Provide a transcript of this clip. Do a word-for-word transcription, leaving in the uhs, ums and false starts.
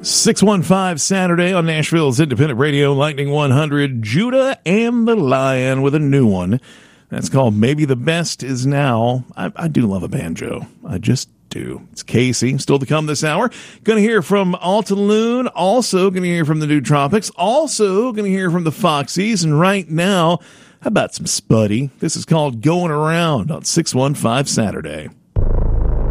six one five Saturday on Nashville's Independent Radio, Lightning one hundred, Judah and the Lion with a new one. That's called Maybe the Best Is Now. I, I do love a banjo. I just do. It's Casey, still to come this hour. Going to hear from Altaloon, also going to hear from the New Tropics, also going to hear from the Foxies, and right now, how about some Spuddy? This is called Going Around on six one five Saturday.